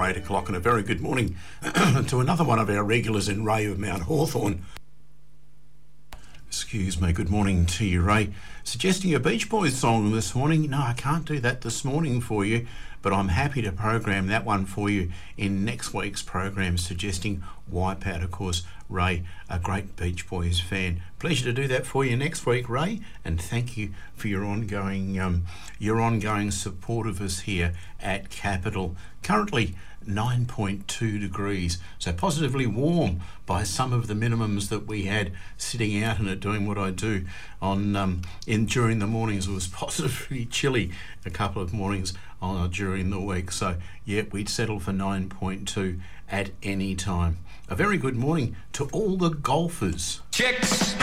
8 o'clock, and a very good morning to another one of our regulars in Ray of Mount Hawthorn. Excuse me, good morning to you, Ray. Suggesting a Beach Boys song this morning. No, I can't do that this morning for you, but I'm happy to program that one for you in next week's program, suggesting Wipeout. Of course, Ray, a great Beach Boys fan. Pleasure to do that for you next week, Ray, and thank you for your ongoing support of us here at Capital. Currently 9.2 degrees, so positively warm by some of the minimums that we had sitting out and doing what I do on during the mornings. It was positively chilly a couple of mornings during the week, so yeah, we'd settle for 9.2 at any time. A very good morning to all the golfers. Chicks!